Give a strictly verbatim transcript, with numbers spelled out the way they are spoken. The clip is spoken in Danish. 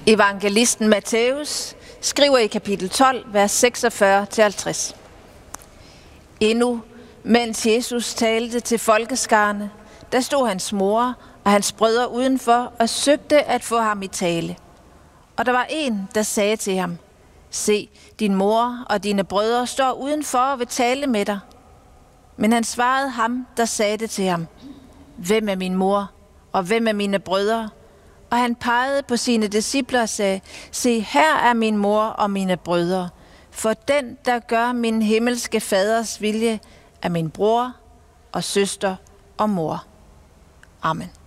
Evangelisten Matthæus skriver i kapitel tolv, vers seksogfyrre til halvtreds. Endnu, mens Jesus talte til folkeskarne, der stod hans mor og hans brødre udenfor og søgte at få ham i tale. Og der var en, der sagde til ham, se, din mor og dine brødre står udenfor og vil tale med dig. Men han svarede ham, der sagde det til ham, hvem er min mor, og hvem er mine brødre? Og han pegede på sine discipler og sagde, se, her er min mor og mine brødre. For den, der gør min himmelske faders vilje, er min bror og søster og mor. Amen.